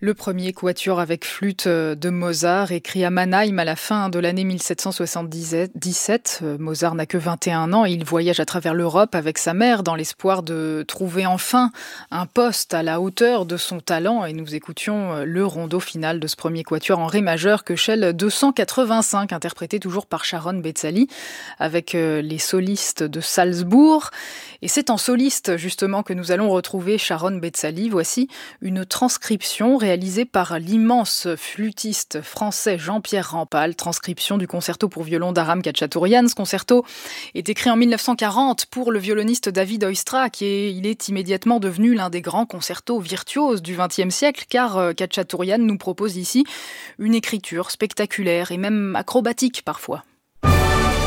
Le premier quatuor avec flûte de Mozart, écrit à Mannheim à la fin de l'année 1777. Mozart n'a que 21 ans et il voyage à travers l'Europe avec sa mère dans l'espoir de trouver enfin un poste à la hauteur de son talent. Et nous écoutions le rondo final de ce premier quatuor en ré majeur, Köchel 285, interprété toujours par Sharon Betzali, avec les solistes de Salzbourg. Et c'est en soliste justement que nous allons retrouver Sharon Betzali. Voici une transcription réalisée par l'immense flûtiste français Jean-Pierre Rampal, transcription du concerto pour violon d'Aram Khachaturian. Ce concerto est écrit en 1940 pour le violoniste David Oistrakh et il est immédiatement devenu l'un des grands concertos virtuoses du XXe siècle, car Khachaturian nous propose ici une écriture spectaculaire et même acrobatique parfois.